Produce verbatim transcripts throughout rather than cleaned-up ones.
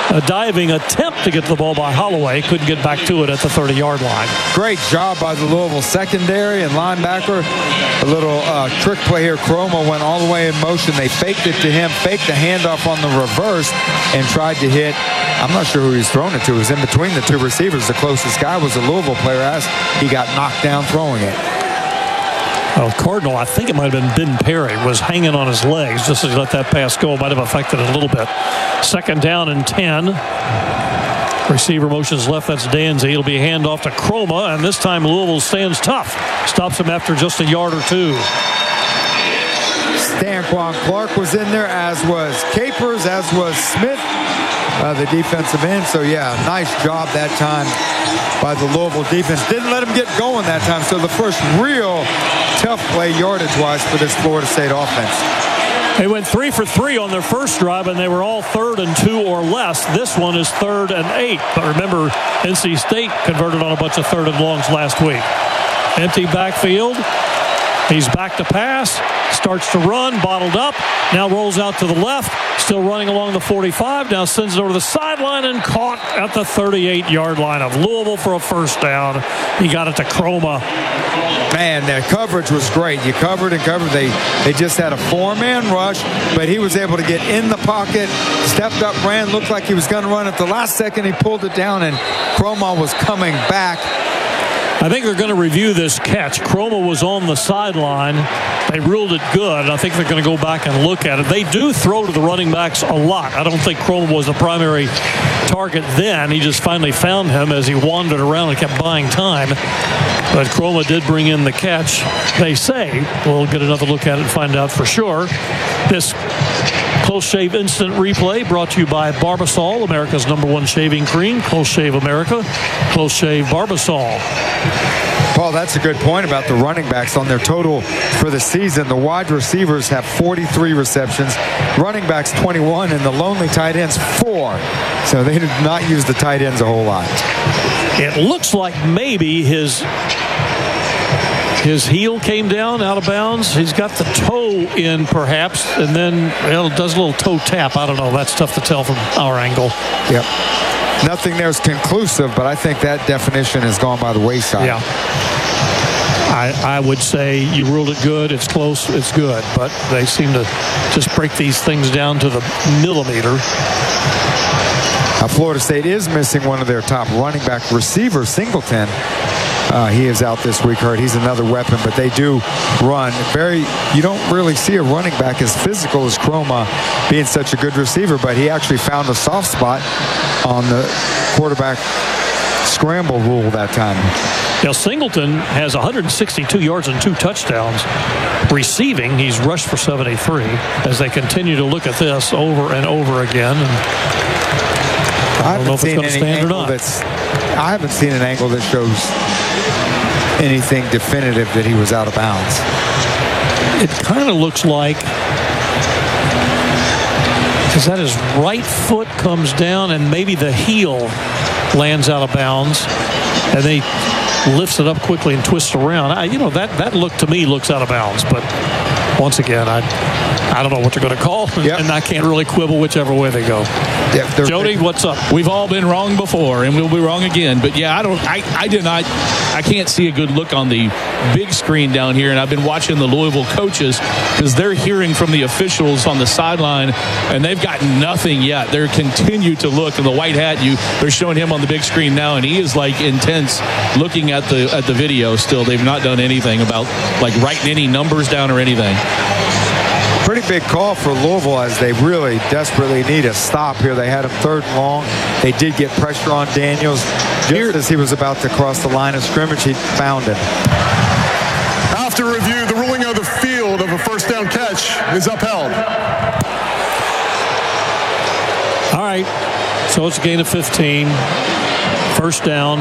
A diving attempt to get the ball by Holloway. Couldn't get back to it at the thirty-yard line. Great job by the Louisville secondary and linebacker. A little uh, trick play here. Croma went all the way in motion. They faked it to him, faked the handoff on the reverse, and tried to hit. I'm not sure who he's thrown it to. It was in between the two receivers. The closest guy was a Louisville player as he got knocked down throwing it. Well, Cardinal, I think it might have been Ben Perry, was hanging on his legs just as he let that pass go. Might have affected it a little bit. Second down and ten. Receiver motions left. That's Danzy. It'll be a handoff to Croma, and this time Louisville stands tough. Stops him after just a yard or two. Stanquan Clark was in there, as was Capers, as was Smith, uh, the defensive end. So, yeah, nice job that time by the Louisville defense. Didn't let him get going that time. So the first real tough play yardage-wise for this Florida State offense. They went three for three on their first drive, and they were all third and two or less. This one is third and eight. But remember, N C State converted on a bunch of third and longs last week. Empty backfield. He's back to pass. Starts to run, bottled up. Now rolls out to the left. Still running along the forty-five. Now sends it over the sideline and caught at the thirty-eight-yard line of Louisville for a first down. He got it to Croma. Man, their coverage was great. You covered and covered. They they just had a four-man rush, but he was able to get in the pocket, stepped up, ran, looked like he was going to run. At the last second, he pulled it down, and Croma was coming back. I think they're going to review this catch. Croma was on the sideline. They ruled it good, and I think they're going to go back and look at it. They do throw to the running backs a lot. I don't think Croma was the primary target then. He just finally found him as he wandered around and kept buying time. But Croma did bring in the catch, they say. We'll get another look at it and find out for sure. This Close Shave Instant Replay brought to you by Barbasol, America's number one shaving cream. Close Shave America, Close Shave Barbasol. Paul, that's a good point about the running backs. On their total for the season, the wide receivers have forty-three receptions, running backs twenty-one, and the lonely tight ends four. So they did not use the tight ends a whole lot. It looks like maybe his his heel came down out of bounds. He's got the toe in perhaps, and then well, it does a little toe tap. I don't know. That's tough to tell from our angle. Yep. Nothing there is conclusive, but I think that definition has gone by the wayside. Yeah. I, I would say you ruled it good. It's close. It's good. But they seem to just break these things down to the millimeter. Uh, Florida State is missing one of their top running back receivers, Singleton. Uh, he is out this week hurt. He's another weapon, but they do run. Very, you don't really see a running back as physical as Croma being such a good receiver, but he actually found a soft spot on the quarterback scramble rule that time. Now, Singleton has one hundred sixty-two yards and two touchdowns. Receiving, he's rushed for seventy-three as they continue to look at this over and over again. And I don't know if it's going to stand or not. I haven't seen an angle that shows anything definitive that he was out of bounds. It kind of looks like, because that his right foot comes down and maybe the heel lands out of bounds, and they lifts it up quickly and twists around. I, you know, that that look to me looks out of bounds, but once again, I I don't know what they're going to call, yep. and I can't really quibble whichever way they go. Yep, Jody, what's up? We've all been wrong before, and we'll be wrong again. But yeah, I don't. I I did not. I can't see a good look on the big screen down here, and I've been watching the Louisville coaches because they're hearing from the officials on the sideline, and they've got nothing yet. They're continue to look, and the white hat, you they're showing him on the big screen now, and he is like intense looking at the at the video. Still, they've not done anything about like writing any numbers down or anything. Pretty big call for Louisville as they really desperately need a stop here. They had him third and long. They did get pressure on Daniels. Just here, as he was about to cross the line of scrimmage, he found him. After review, the ruling of the field of a first down catch is upheld. All right, so it's a gain of fifteen. First down.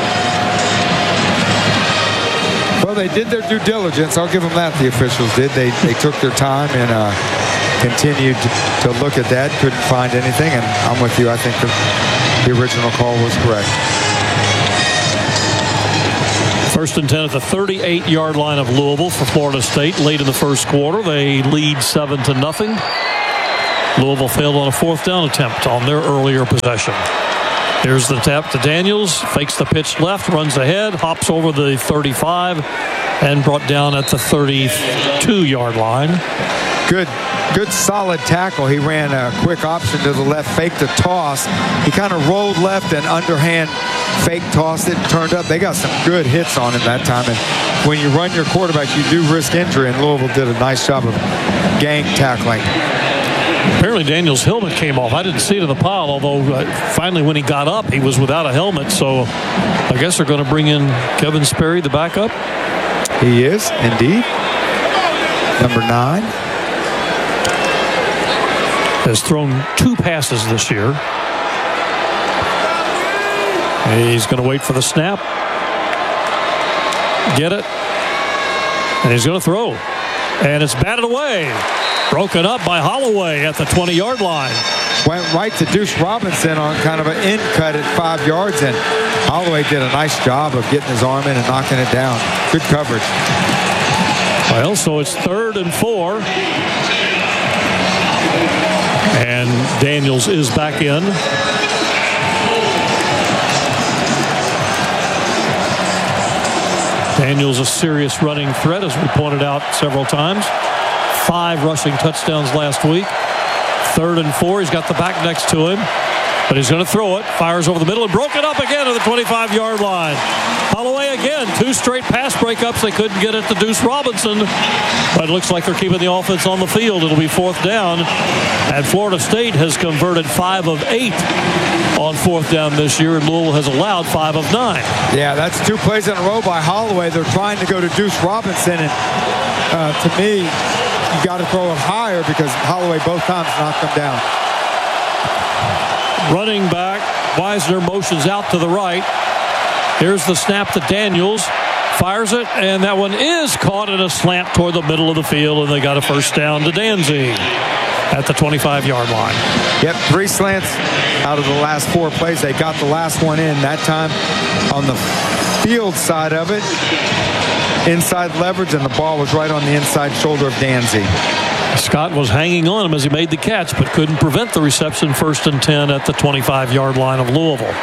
Well, they did their due diligence. I'll give them that. The officials did. They they took their time and uh, continued to look at that. Couldn't find anything, and I'm with you. I think the, the original call was correct. First and ten at the thirty-eight-yard line of Louisville for Florida State. Late in the first quarter, they lead seven to nothing. Louisville failed on a fourth down attempt on their earlier possession. Here's the tap to Daniels, fakes the pitch left, runs ahead, hops over the thirty-five, and brought down at the thirty-two-yard line. Good, good solid tackle. He ran a quick option to the left, faked a toss. He kind of rolled left and underhand fake tossed it and turned up. They got some good hits on him that time. And when you run your quarterback, you do risk injury, and Louisville did a nice job of gang tackling. Apparently Daniels' helmet came off. I didn't see it in the pile, although uh, finally when he got up, he was without a helmet. So I guess they're going to bring in Kevin Sperry, the backup. He is, indeed. Number nine. Has thrown two passes this year. He's going to wait for the snap. Get it. And he's going to throw. And it's batted away. Broken up by Holloway at the twenty-yard line. Went right to Deuce Robinson on kind of an in cut at five yards, and Holloway did a nice job of getting his arm in and knocking it down. Good coverage. Well, so it's third and four. And Daniels is back in. Daniels a serious running threat, as we pointed out several times. Five rushing touchdowns last week. Third and four. He's got the back next to him, but he's going to throw it. Fires over the middle and broken up again at the twenty-five-yard line. Holloway again. Two straight pass breakups. They couldn't get it to Deuce Robinson, but it looks like they're keeping the offense on the field. It'll be fourth down, and Florida State has converted five of eight on fourth down this year, and Louisville has allowed five of nine. Yeah, that's two plays in a row by Holloway. They're trying to go to Deuce Robinson, and uh, to me, you got to throw it higher because Holloway both times knocked him down. Running back, Wisner motions out to the right. Here's the snap to Daniels. Fires it, and that one is caught in a slant toward the middle of the field, and they got a first down to Danzig at the twenty-five-yard line. Yep, three slants out of the last four plays. They got the last one in that time on the field side of it. Inside leverage, and the ball was right on the inside shoulder of Danzig. Scott was hanging on him as he made the catch, but couldn't prevent the reception. First and ten at the twenty-five-yard line of Louisville.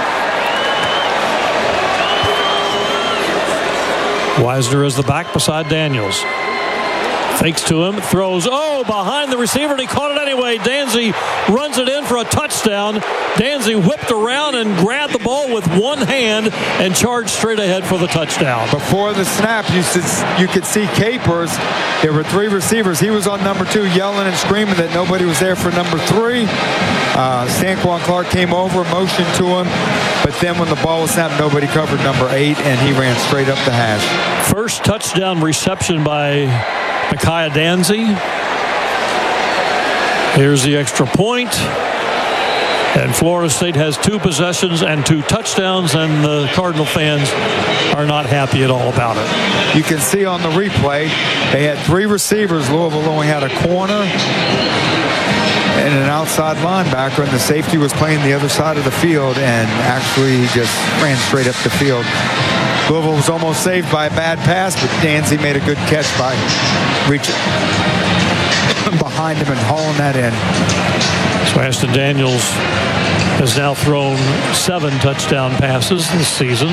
Wisner is the back beside Daniels. Fakes to him, throws, oh, behind the receiver, and he caught it anyway. Danzig runs it in for a touchdown. Danzig whipped around and grabbed the ball with one hand and charged straight ahead for the touchdown. Before the snap, you could, you could see Capers. There were three receivers. He was on number two yelling and screaming that nobody was there for number three. Uh, Stanquan Clark came over, motioned to him, but then when the ball was snapped, nobody covered number eight, and he ran straight up the hash. First touchdown reception by Micaiah Danzig. Here's the extra point. And Florida State has two possessions and two touchdowns, and the Cardinal fans are not happy at all about it. You can see on the replay, they had three receivers. Louisville only had a corner and an outside linebacker, and the safety was playing the other side of the field and actually just ran straight up the field. Louisville was almost saved by a bad pass, but Danzig made a good catch by reaching behind him and hauling that in. So Ashton Daniels has now thrown seven touchdown passes this season.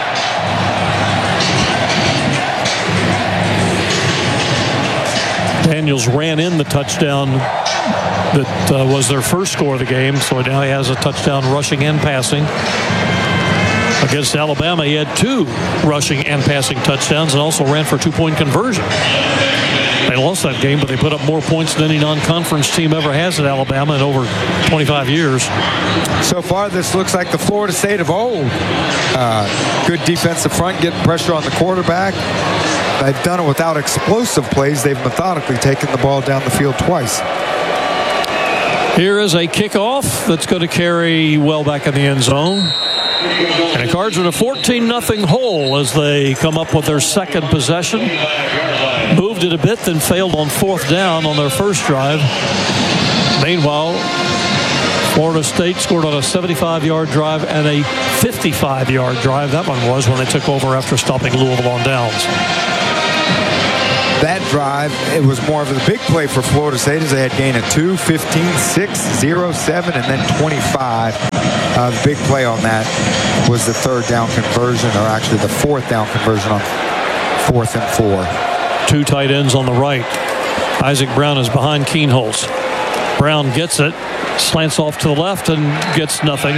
Daniels ran in the touchdown that uh, was their first score of the game, so now he has a touchdown rushing and passing. Against Alabama, he had two rushing and passing touchdowns and also ran for a two-point conversion. They lost that game, but they put up more points than any non-conference team ever has at Alabama in over twenty-five years. So far, this looks like the Florida State of old. Uh, good defensive front, getting pressure on the quarterback. They've done it without explosive plays. They've methodically taken the ball down the field twice. Here is a kickoff that's going to carry well back in the end zone. And the Cards are in a fourteen nothing hole as they come up with their second possession. Moved it a bit, then failed on fourth down on their first drive. Meanwhile, Florida State scored on a seventy-five-yard drive and a fifty-five-yard drive. That one was when they took over after stopping Louisville on downs. That drive, it was more of the big play for Florida State as they had gain of two, fifteen, six, zero, seven, and then twenty-five. Uh, the big play on that was the third down conversion, or actually the fourth down conversion on fourth and four. Two tight ends on the right. Isaac Brown is behind Keenholz. Brown gets it, slants off to the left, and gets nothing.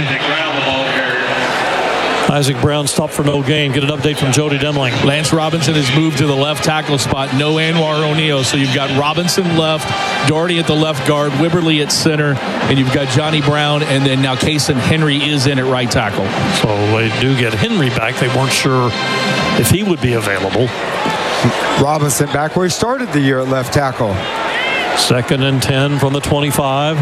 Isaac Brown stopped for no gain. Get an update from Jody Demling. Lance Robinson has moved to the left tackle spot. No Anwar O'Neal. So you've got Robinson left, Doherty at the left guard, Wibberly at center, and you've got Johnny Brown, and then now Kason Henry is in at right tackle. So they do get Henry back. They weren't sure if he would be available. Robinson back where he started the year at left tackle. Second and ten from the twenty-five.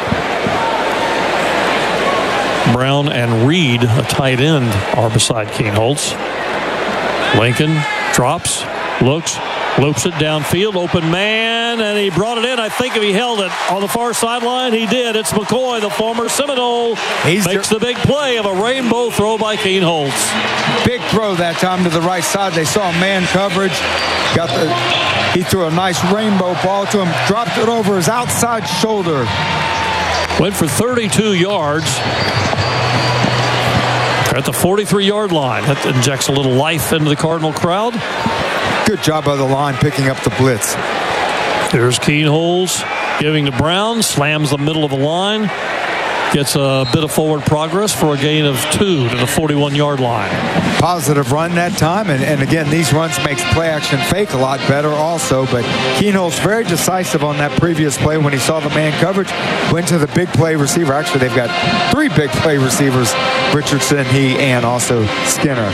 Brown and Reed, a tight end, are beside Keenholz. Lincoln drops, looks, loops it downfield, open man, and he brought it in. I think if he held it on the far sideline, he did. It's McCoy, the former Seminole, He's makes the big play of a rainbow throw by Keenholz. Big throw that time to the right side. They saw man coverage. Got the. He threw a nice rainbow ball to him, dropped it over his outside shoulder. Went for thirty-two yards. They're at the forty-three yard line. That injects a little life into the Cardinal crowd. Good job by the line picking up the blitz. There's Keenholz giving to Brown. Slams the middle of the line. Gets a bit of forward progress for a gain of two to the forty-one yard line. Positive run that time. And, and again, these runs makes play action fake a lot better also. But Keenholz very decisive on that previous play when he saw the man coverage. Went to the big play receiver. Actually, they've got three big play receivers. Richardson, he, and also Skinner.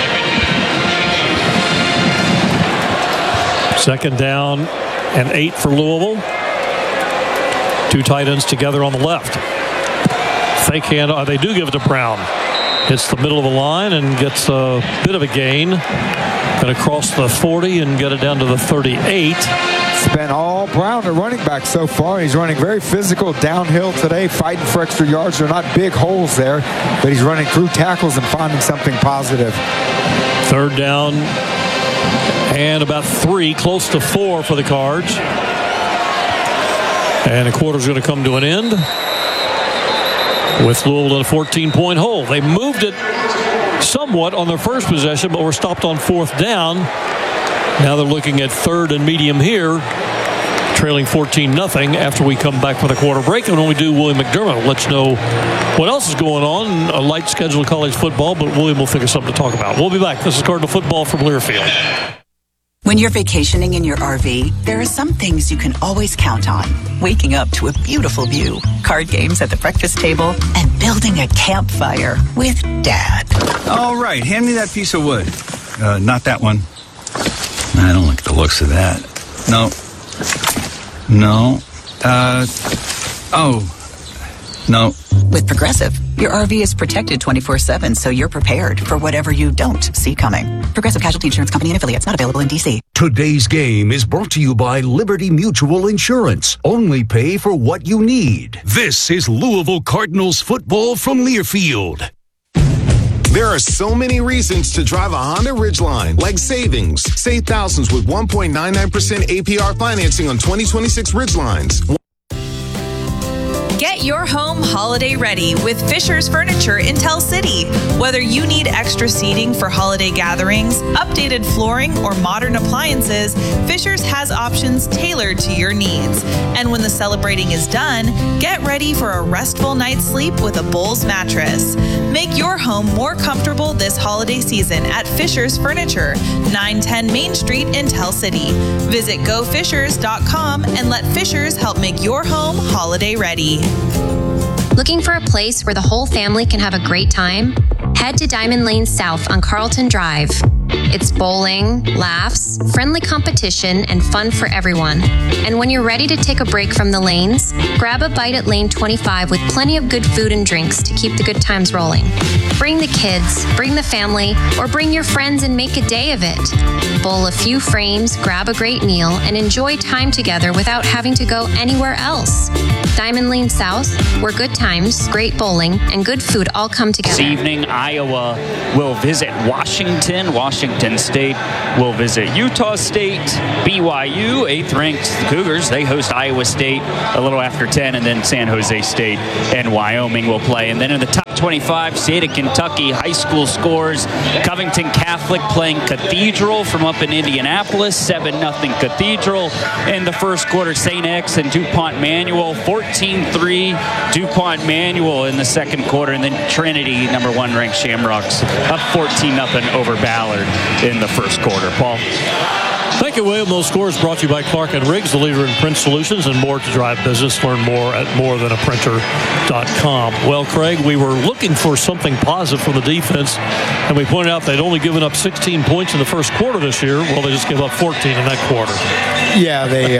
Second down and eight for Louisville. Two tight ends together on the left. Fake hand. Uh, they do give it to Brown. Hits the middle of the line and gets a bit of a gain. Going to cross the forty and get it down to the thirty-eight. Spent all Brown at running back so far. He's running very physical downhill today, fighting for extra yards. They're not big holes there, but he's running through tackles and finding something positive. Third down and about three, close to four for the Cards. And the quarter's going to come to an end with Louisville in a fourteen point hole. They moved it somewhat on their first possession, but were stopped on fourth down. Now they're looking at third and medium here, trailing fourteen nothing after we come back with a quarter break. And when we do, William McDermott will let you know what else is going on. A light schedule of college football, but William will think of something to talk about. We'll be back. This is Cardinal Football from Learfield. When you're vacationing in your R V, there are some things you can always count on. Waking up to a beautiful view, card games at the breakfast table, and building a campfire with Dad. All right, hand me that piece of wood. Uh, not that one. I don't like the looks of that. No. No. Uh, oh. No. With Progressive, your R V is protected twenty-four seven, so you're prepared for whatever you don't see coming. Progressive Casualty Insurance Company and affiliates, not available in D C. Today's game is brought to you by Liberty Mutual Insurance. Only pay for what you need. This is Louisville Cardinals football from Learfield. There are so many reasons to drive a Honda Ridgeline, like savings. Save thousands with one point nine nine percent A P R financing on twenty twenty-six Ridgelines. Get your home holiday ready with Fisher's Furniture in Tell City. Whether you need extra seating for holiday gatherings, updated flooring, or modern appliances, Fisher's has options tailored to your needs. And when the celebrating is done, get ready for a restful night's sleep with a Bowles mattress. Make your home more comfortable this holiday season at Fisher's Furniture, nine ten Main Street in Tell City. Visit go fishers dot com and let Fisher's help make your home holiday ready. Looking for a place where the whole family can have a great time? Head to Diamond Lane South on Carlton Drive. It's bowling, laughs, friendly competition, and fun for everyone. And when you're ready to take a break from the lanes, grab a bite at Lane twenty-five with plenty of good food and drinks to keep the good times rolling. Bring the kids, bring the family, or bring your friends and make a day of it. Bowl a few frames, grab a great meal, and enjoy time together without having to go anywhere else. Diamond Lane South, where good times, great bowling, and good food all come together. This evening, Iowa will visit Washington. Washington Washington State will visit Utah State. B Y U, eighth-ranked Cougars, they host Iowa State a little after ten, and then San Jose State and Wyoming will play. And then in the top twenty-five, State of Kentucky high school scores. Covington Catholic playing Cathedral from up in Indianapolis, seven nothing Cathedral. In the first quarter, Saint X and DuPont Manual, fourteen three DuPont Manual in the second quarter. And then Trinity, number one ranked Shamrocks, up fourteen nothing over Ballard in the first quarter. Paul? Thank you, William. Those scores brought to you by Clark and Riggs, the leader in print solutions and more to drive business. Learn more at more than a printer dot com. Well, Craig, we were looking for something positive from the defense, and we pointed out they'd only given up sixteen points in the first quarter this year. Well, they just gave up fourteen in that quarter. Yeah, they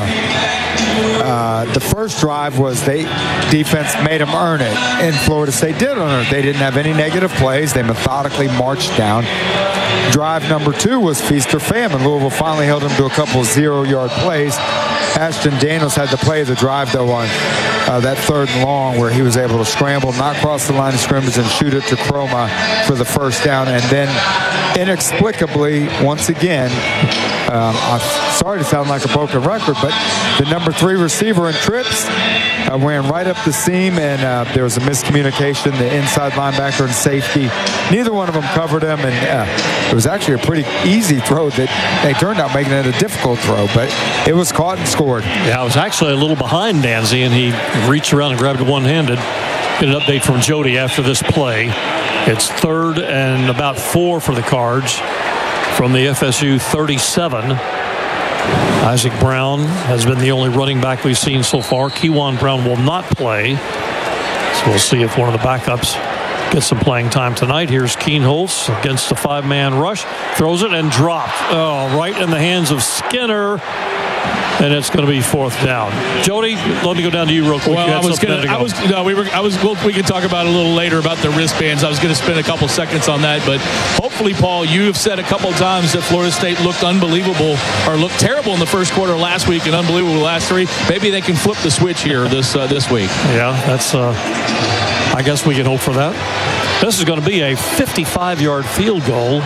uh, uh, the first drive was they defense made them earn it, and Florida State did earn it. They didn't have any negative plays. They methodically marched down. Drive number two was feast or famine. Louisville finally held them to a couple of zero-yard plays. Ashton Daniels had the play of the drive, though, on uh, that third and long, where he was able to scramble, not cross the line of scrimmage, and shoot it to Chroma for the first down. And then, inexplicably, once again, um, I'm sorry to sound like a broken record, but the number three receiver in trips uh, ran right up the seam, and uh, there was a miscommunication. The inside linebacker and safety, neither one of them covered him, and uh, it was actually a pretty easy throw that they turned out making it a difficult throw, but it was caught and scored. Yeah, I was actually a little behind Danzy, and he reached around and grabbed it one-handed. Get an update from Jody after this play. It's third and about four for the Cards from the F S U thirty-seven. Isaac Brown has been the only running back we've seen so far. Kewan Brown will not play, so we'll see if one of the backups gets some playing time tonight. Here's Keenholz against the five-man rush. Throws it and dropped. Oh, right in the hands of Skinner. And it's going to be fourth down. Jody, let me go down to you real quick. Well, I was going to. I was. No, we were. I was. Well, we can talk about it a little later about the wristbands. I was going to spend a couple seconds on that, but hopefully, Paul, you have said a couple of times that Florida State looked unbelievable or looked terrible in the first quarter last week and unbelievable the last three. Maybe they can flip the switch here this uh, this week. Yeah, that's. Uh, I guess we can hope for that. This is going to be a fifty-five-yard field goal,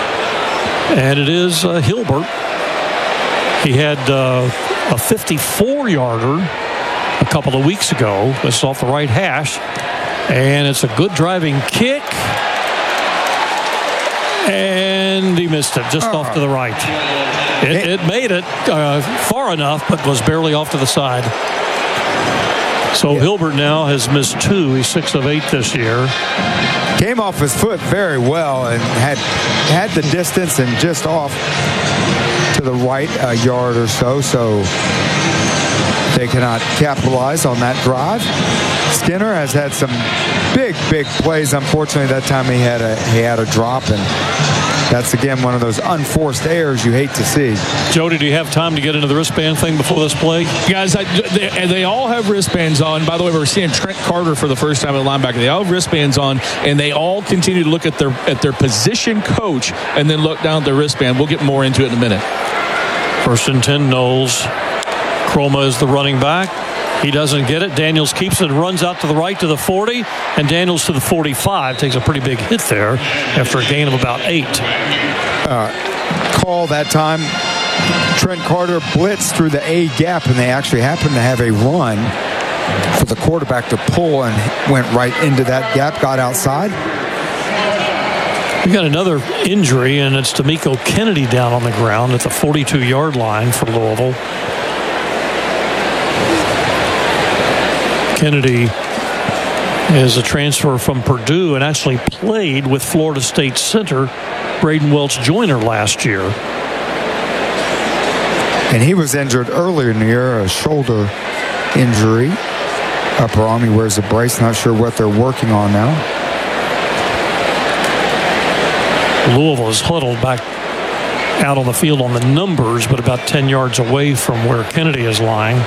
and it is uh, Hilbert. He had uh, a fifty-four-yarder a couple of weeks ago. This is off the right hash. And it's a good driving kick. And he missed it just oh. off to the right. It, it made it uh, far enough, but was barely off to the side. So yeah. Hilbert now has missed two. He's six of eight this year. Came off his foot very well and had had the distance and just off to the right a yard or so, so they cannot capitalize on that drive. Skinner has had some big, big plays. Unfortunately, that time he had a he had a drop, and that's again one of those unforced errors you hate to see. Jody, do you have time to get into the wristband thing before this play? Guys, I, they, they all have wristbands on. By the way, we're seeing Trent Carter for the first time at linebacker. They all have wristbands on, and they all continue to look at their at their position coach and then look down at their wristband. We'll get more into it in a minute. First and ten, Knowles. Chroma is the running back. He doesn't get it. Daniels keeps it and runs out to the right to the forty, and Daniels to the forty-five. Takes a pretty big hit there after a gain of about eight. Uh, call that time. Trent Carter blitzed through the A gap, and they actually happened to have a run for the quarterback to pull and went right into that gap, got outside. We got another injury, and it's D'Amico Kennedy down on the ground at the forty-two-yard line for Louisville. Kennedy is a transfer from Purdue and actually played with Florida State center Braden Welch-Joyner last year. And he was injured earlier in the year, a shoulder injury. Upper arm, he wears a brace. Not sure what they're working on now. Louisville is huddled back out on the field on the numbers, but about ten yards away from where Kennedy is lying.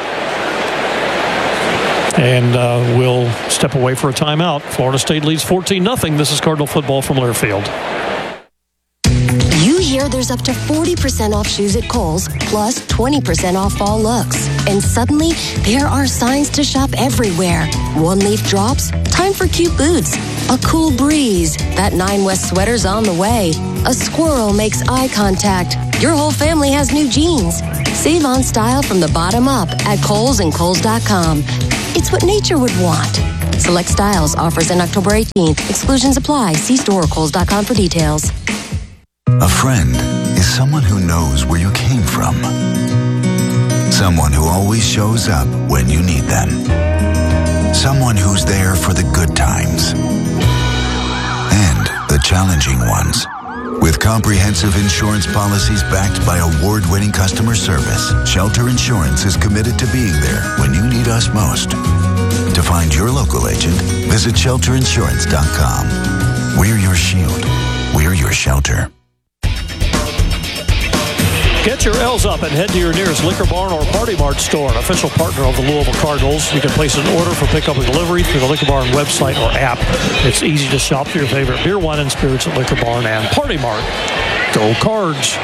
And uh, we'll step away for a timeout. Florida State leads fourteen nothing. This is Cardinal football from Learfield. You year, there's up to forty percent off shoes at Kohl's, plus twenty percent off fall looks. And suddenly, there are signs to shop everywhere. One-leaf drops, time for cute boots. A cool breeze, that Nine West sweater's on the way. A squirrel makes eye contact. Your whole family has new jeans. Save on style from the bottom up at Kohl's and Kohl's dot com. It's what nature would want. Select styles, offers in October eighteenth. Exclusions apply. See store or Kohl's dot com for details. A friend is someone who knows where you came from. Someone who always shows up when you need them. Someone who's there for the good times and the challenging ones. With comprehensive insurance policies backed by award-winning customer service, Shelter Insurance is committed to being there when you need us most. To find your local agent, visit shelter insurance dot com. We're your shield. We're your shelter. Get your L's up and head to your nearest Liquor Barn or Party Mart store, an official partner of the Louisville Cardinals. You can place an order for pickup and delivery through the Liquor Barn website or app. It's easy to shop for your favorite beer, wine, and spirits at Liquor Barn and Party Mart. Go Cards.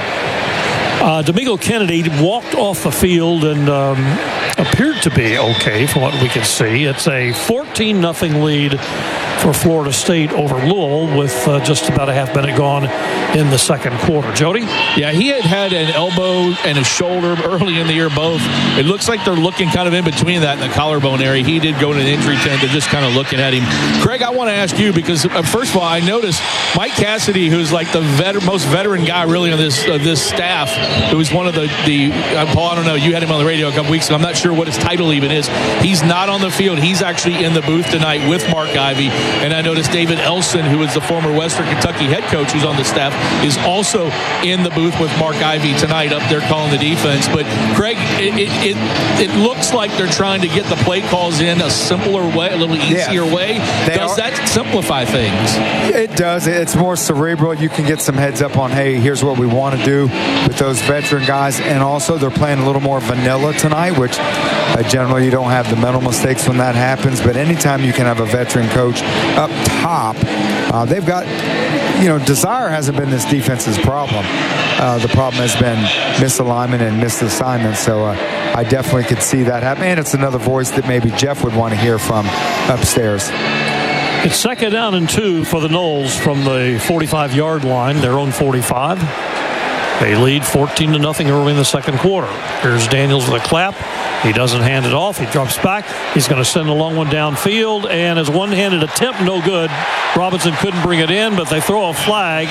Uh, Domingo Kennedy walked off the field and um, appeared to be okay from what we could see. It's a fourteen nothing lead for Florida State over Louisville with uh, just about a half minute gone in the second quarter. Jody? Yeah, he had had an elbow and a shoulder early in the year both. It looks like they're looking kind of in between that in the collarbone area. He did go to an injury tent. They're just kind of looking at him. Craig, I want to ask you because, uh, first of all, I noticed Mike Cassidy, who's like the vet- most veteran guy really on this uh, this staff, who was one of the, the uh, Paul, I don't know, you had him on the radio a couple weeks ago. I'm not sure what his title even is. He's not on the field. He's actually in the booth tonight with Mark Ivey. And I noticed David Elson, who is the former Western Kentucky head coach who's on the staff, is also in the booth with Mark Ivey tonight up there calling the defense. But, Craig, it it, it, it looks like they're trying to get the play calls in a simpler way, a little easier yeah, way. Does are, that simplify things? It does. It's more cerebral. You can get some heads up on, hey, here's what we want to do with those veteran guys. And also they're playing a little more vanilla tonight, which uh, generally you don't have the mental mistakes when that happens. But anytime you can have a veteran coach up top, uh, they've got, you know, desire hasn't been this defense's problem. Uh, the problem has been misalignment and missed assignments. So uh, I definitely could see that happen. And it's another voice that maybe Jeff would want to hear from upstairs. It's second down and two for the Noles from the forty-five yard line, their own forty-five. They lead fourteen to nothing early in the second quarter. Here's Daniels with a clap. He doesn't hand it off. He drops back. He's going to send a long one downfield, and his one-handed attempt, no good. Robinson couldn't bring it in, but they throw a flag.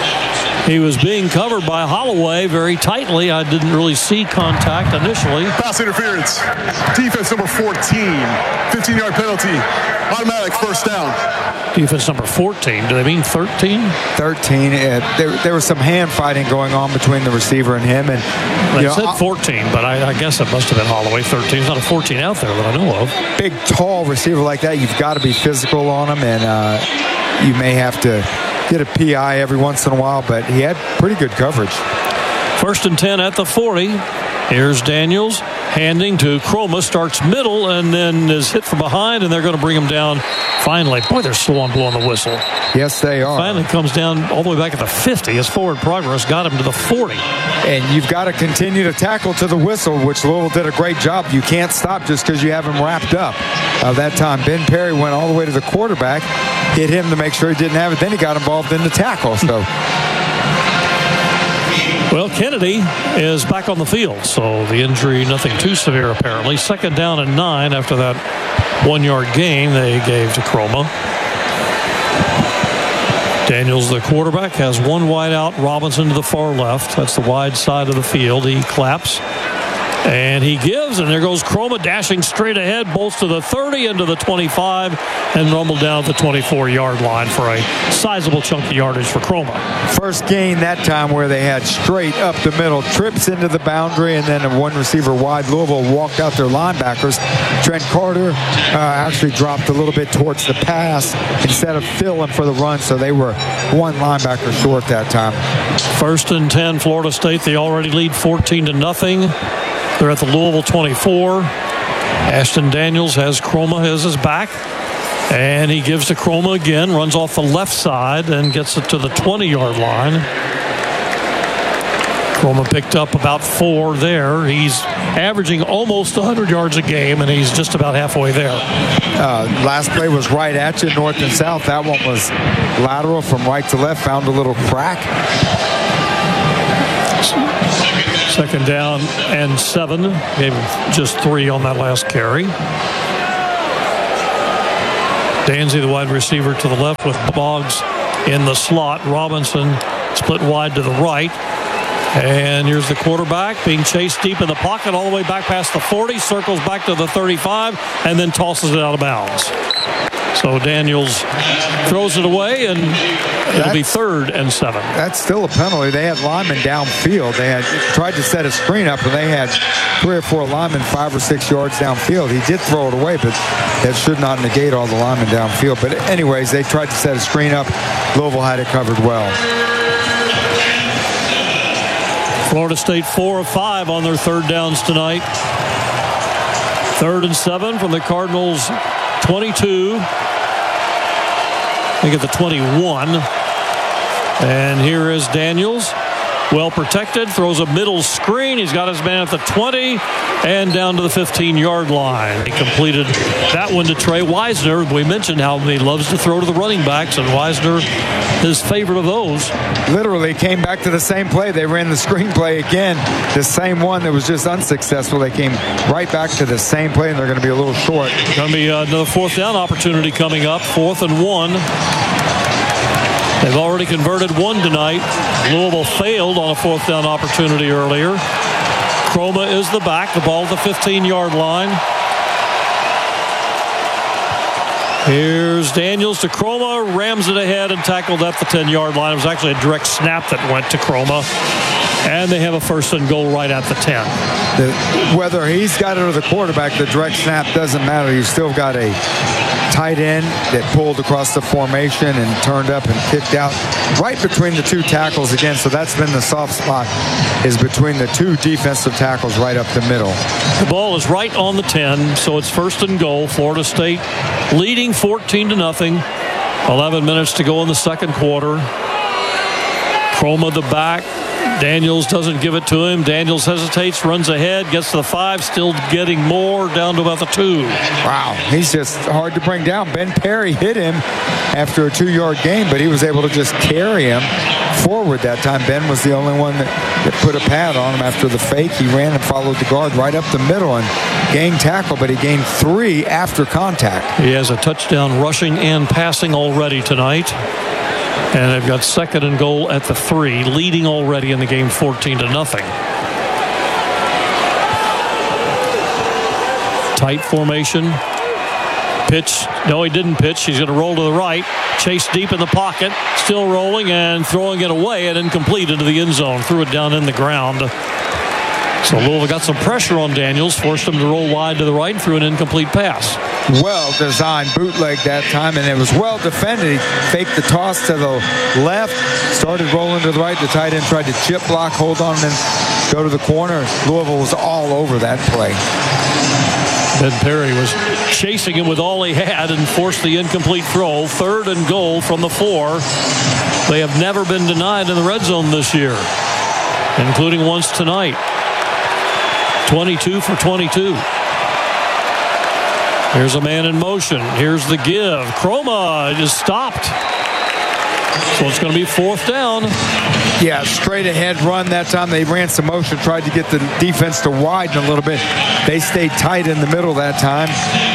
He was being covered by Holloway very tightly. I didn't really see contact initially. Pass interference. Defense number fourteen. fifteen yard penalty. Automatic first down. Defense number fourteen. Do they mean thirteen? thirteen. Uh, there, there was some hand fighting going on between the receiver and him. And They you know, said fourteen, but I, I guess it must have been Holloway. thirteen. There's not a fourteen out there that I know of. Big, tall receiver like that, you've got to be physical on him, and uh, you may have to get a P I every once in a while, but he had pretty good coverage. First and ten at the forty. Here's Daniels handing to Chroma, starts middle and then is hit from behind, and they're going to bring him down finally. Boy, they're slow on blowing the whistle. Yes, they are. Finally comes down all the way back at the fifty. His forward progress got him to the forty. And you've got to continue to tackle to the whistle, which Louisville did a great job. You can't stop just because you have him wrapped up. Uh, that time, Ben Perry went all the way to the quarterback, hit him to make sure he didn't have it. Then he got involved in the tackle. So. Well, Kennedy is back on the field, so the injury, nothing too severe apparently. Second down and nine after that one-yard gain they gave to Chroma. Daniels, the quarterback, has one wide out. Robinson to the far left. That's the wide side of the field. He claps. And he gives, and there goes Chroma dashing straight ahead, bolts to the thirty, into the twenty-five, and rumbled down at the twenty-four yard line for a sizable chunk of yardage for Chroma. First gain that time where they had straight up the middle, trips into the boundary, and then a one receiver wide. Louisville walked out their linebackers. Trent Carter uh, actually dropped a little bit towards the pass instead of filling for the run, so they were one linebacker short that time. First and ten, Florida State. They already lead fourteen to nothing. They're at the Louisville twenty-four. Ashton Daniels has Chroma as his back. And he gives to Chroma again, runs off the left side and gets it to the twenty yard line. Croma picked up about four there. He's averaging almost one hundred yards a game, and he's just about halfway there. Uh, last play was right at you, north and south. That one was lateral from right to left, found a little crack. Second down and seven. Gave him just three on that last carry. Danzy, the wide receiver, to the left with Boggs in the slot. Robinson split wide to the right. And here's the quarterback being chased deep in the pocket all the way back past the forty, circles back to the thirty-five, and then tosses it out of bounds. So Daniels throws it away, and it'll that's, be third and seven. That's still a penalty. They had linemen downfield. They had tried to set a screen up, and they had three or four linemen five or six yards downfield. He did throw it away, but that should not negate all the linemen downfield. But anyways, they tried to set a screen up. Louisville had it covered well. Florida State four of five on their third downs tonight. Third and seven from the Cardinals' twenty-two. I think at the twenty-one. And here is Daniels. Well protected. Throws a middle screen. He's got his man at the twenty and down to the fifteen-yard line. He completed that one to Trey Wisner. We mentioned how he loves to throw to the running backs, and Wisner his favorite of those. Literally came back to the same play. They ran the screen play again. The same one that was just unsuccessful. They came right back to the same play, and they're going to be a little short. Going to be another fourth down opportunity coming up. Fourth and one. They've already converted one tonight. Louisville failed on a fourth down opportunity earlier. Croma is the back. The ball at the fifteen-yard line. Here's Daniels to Croma, rams it ahead and tackled at the ten-yard line. It was actually a direct snap that went to Croma. And they have a first and goal right at the ten. The, whether he's got it or the quarterback, the direct snap doesn't matter. You've still got a tight end that pulled across the formation and turned up and kicked out right between the two tackles again. So that's been the soft spot, is between the two defensive tackles right up the middle. The ball is right on the ten, so it's first and goal. Florida State leading fourteen to nothing. eleven minutes to go in the second quarter. Croma the back. Daniels doesn't give it to him. Daniels hesitates, runs ahead, gets to the five, still getting more, down to about the two. Wow, he's just hard to bring down. Ben Perry hit him after a two-yard gain, but he was able to just carry him forward that time. Ben was the only one that, that put a pad on him after the fake. He ran and followed the guard right up the middle and gained tackle, but he gained three after contact. He has a touchdown rushing and passing already tonight. And they've got second and goal at the three, leading already in the game fourteen to nothing. Tight formation. Pitch. No, he didn't pitch. He's going to roll to the right. Chase deep in the pocket. Still rolling and throwing it away and incomplete into the end zone. Threw it down in the ground. So Louisville got some pressure on Daniels, forced him to roll wide to the right and threw an incomplete pass. Well designed bootleg that time, and it was well defended. He faked the toss to the left, started rolling to the right. The tight end tried to chip block, hold on, and then go to the corner. Louisville was all over that play. Ben Perry was chasing him with all he had and forced the incomplete throw. Third and goal from the four. They have never been denied in the red zone this year, including once tonight. twenty-two for twenty-two. Here's a man in motion. Here's the give. Croma is stopped. So it's going to be fourth down. Yeah, straight ahead run that time. They ran some motion, tried to get the defense to widen a little bit. They stayed tight in the middle that time.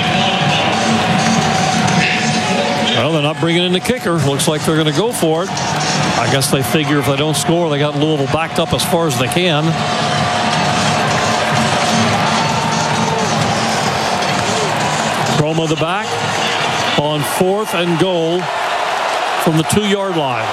Well, they're not bringing in the kicker. Looks like they're going to go for it. I guess they figure if they don't score, they got Louisville backed up as far as they can. Croma the back on fourth and goal from the two-yard line.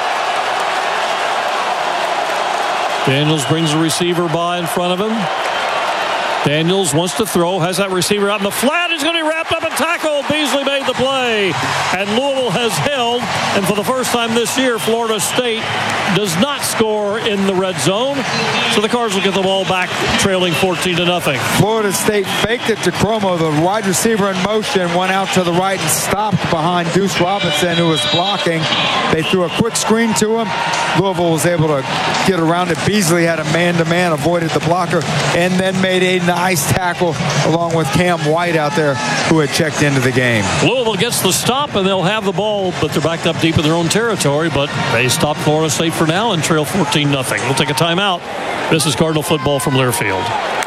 Daniels brings the receiver by in front of him. Daniels wants to throw, has that receiver out in the flat, and he's going to be wrapped up and tackled. Beasley made the play, and Louisville has held. And for the first time this year, Florida State does not score in the red zone. So the Cards will get the ball back, trailing fourteen to nothing. Florida State faked it to Chromo. The wide receiver in motion went out to the right and stopped behind Deuce Robinson, who was blocking. They threw a quick screen to him. Louisville was able to get around it. Beasley had a man-to-man, avoided the blocker, and then made a nice tackle along with Cam White out there, who had checked into the game. Louisville gets the stop, and they'll have the ball, but they're backed up deep in their own territory. But they stop Florida State for now and trail fourteen nothing. We'll take a timeout. This is Cardinal football from Learfield.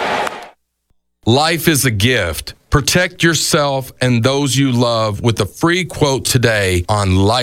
Life is a gift. Protect yourself and those you love with a free quote today on Life.